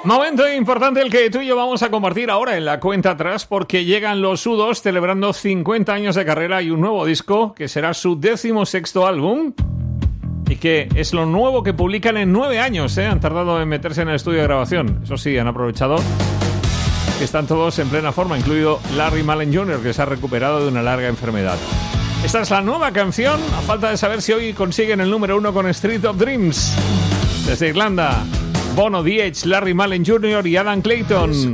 Momento importante el que tú y yo vamos a compartir ahora en la cuenta atrás, porque llegan los U2 celebrando 50 años de carrera y un nuevo disco que será su 16º álbum y que es lo nuevo que publican en 9 años. Han tardado en meterse en el estudio de grabación. Eso sí, han aprovechado que están todos en plena forma, incluido Larry Mullen Jr., que se ha recuperado de una larga enfermedad. Esta es la nueva canción, a falta de saber si hoy consiguen el número 1 con Street of Dreams. Desde Irlanda, Bono, The Edge, Larry Mullen Jr. y Adam Clayton.